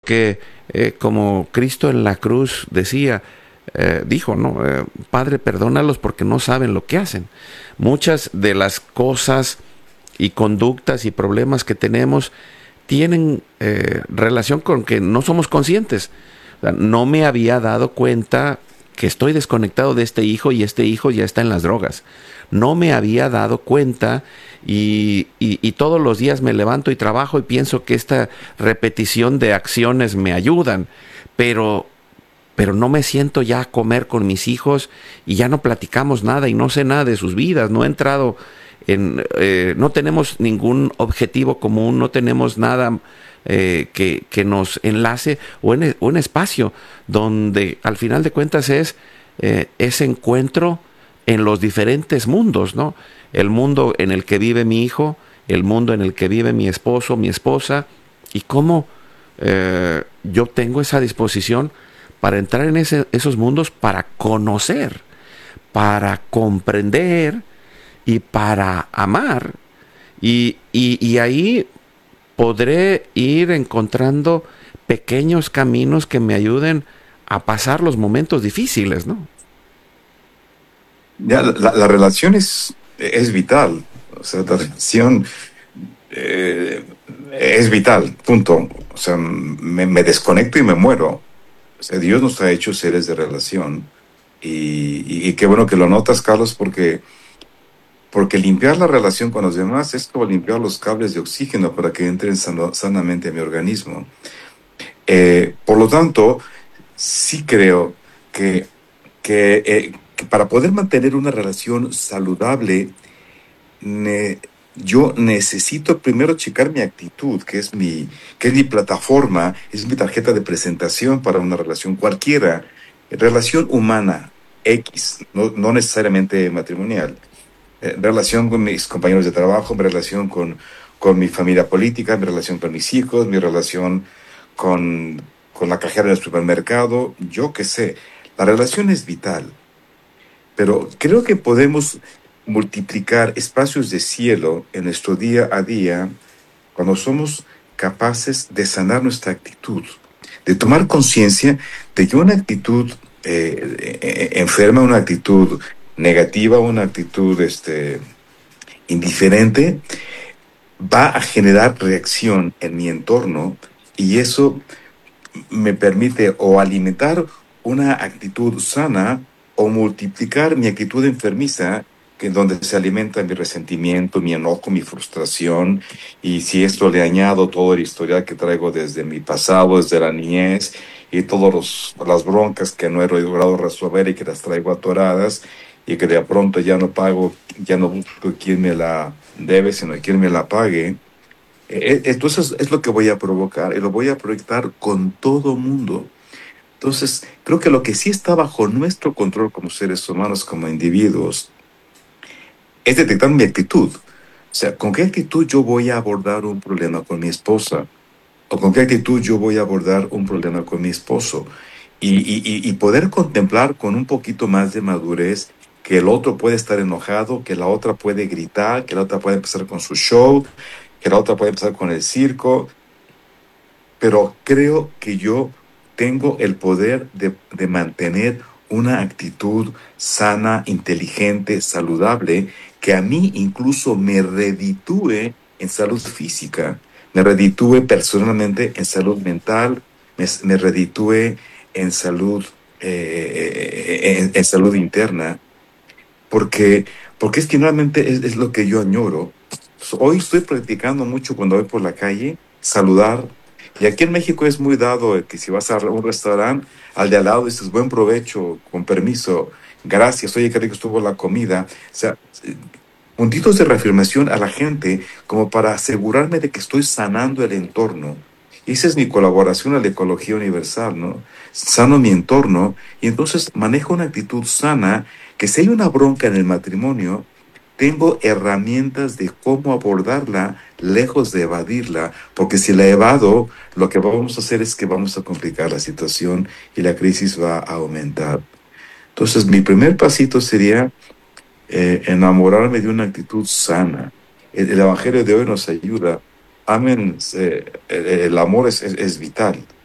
porque como Cristo en la cruz dijo, ¿no? Padre, perdónalos porque no saben lo que hacen. Muchas de las cosas y conductas y problemas que tenemos tienen relación con que no somos conscientes. O sea, no me había dado cuenta que estoy desconectado de este hijo y este hijo ya está en las drogas. No me había dado cuenta y todos los días me levanto y trabajo y pienso que esta repetición de acciones me ayudan, pero no me siento ya a comer con mis hijos y ya no platicamos nada y no sé nada de sus vidas, no he entrado no tenemos ningún objetivo común, no tenemos nada que nos enlace o un espacio donde al final de cuentas es ese encuentro en los diferentes mundos, ¿no? El mundo en el que vive mi hijo, el mundo en el que vive mi esposo, mi esposa, y cómo yo tengo esa disposición para entrar en esos mundos, para conocer, para comprender y para amar. Y ahí podré ir encontrando pequeños caminos que me ayuden a pasar los momentos difíciles, ¿no? Ya, la relación es vital. O sea, la relación eh, es vital, punto. O sea, me desconecto y me muero. O sea, Dios nos ha hecho seres de relación. Y qué bueno que lo notas, Carlos, porque limpiar la relación con los demás es como limpiar los cables de oxígeno para que entren sanamente a mi organismo. Por lo tanto, sí creo que, que para poder mantener una relación saludable, ne- yo necesito primero checar mi actitud, que es mi plataforma, es mi tarjeta de presentación para una relación cualquiera, relación humana, X, no necesariamente matrimonial, relación con mis compañeros de trabajo, mi relación con mi familia política, mi relación con mis hijos, mi relación con la cajera del supermercado, yo qué sé. La relación es vital, pero creo que podemos multiplicar espacios de cielo en nuestro día a día cuando somos capaces de sanar nuestra actitud, de tomar conciencia de que una actitud enferma, una actitud negativa, una actitud indiferente, va a generar reacción en mi entorno y eso me permite o alimentar una actitud sana o multiplicar mi actitud enfermiza, que es donde se alimenta mi resentimiento, mi enojo, mi frustración, y si esto le añado todo el historial que traigo desde mi pasado, desde la niñez, y todas las broncas que no he logrado resolver y que las traigo atoradas, y que de pronto ya no pago, ya no busco quién me la debe, sino quién me la pague. Entonces es lo que voy a provocar y lo voy a proyectar con todo mundo. Entonces, creo que lo que sí está bajo nuestro control como seres humanos, como individuos, es detectar mi actitud. O sea, ¿con qué actitud yo voy a abordar un problema con mi esposa? ¿O con qué actitud yo voy a abordar un problema con mi esposo? Y poder contemplar con un poquito más de madurez que el otro puede estar enojado, que la otra puede gritar, que la otra puede empezar con su show, que la otra puede empezar con el circo, pero creo que yo tengo el poder de mantener una actitud sana, inteligente, saludable, que a mí incluso me reditúe en salud física, me reditúe personalmente en salud mental, me reditúe en salud, en salud interna, porque, porque es que nuevamente es lo que yo añoro. Hoy estoy practicando mucho cuando voy por la calle, saludar. Y aquí en México es muy dado el que si vas a un restaurante, al de al lado dices buen provecho, con permiso, gracias, oye, qué rico estuvo la comida. O sea, puntitos de reafirmación a la gente como para asegurarme de que estoy sanando el entorno. Y esa es mi colaboración a la ecología universal, ¿no? Sano mi entorno y entonces manejo una actitud sana que si hay una bronca en el matrimonio, tengo herramientas de cómo abordarla lejos de evadirla, porque si la evado, lo que vamos a hacer es que vamos a complicar la situación y la crisis va a aumentar. Entonces, mi primer pasito sería enamorarme de una actitud sana. El Evangelio de hoy nos ayuda. Amén. El amor es vital.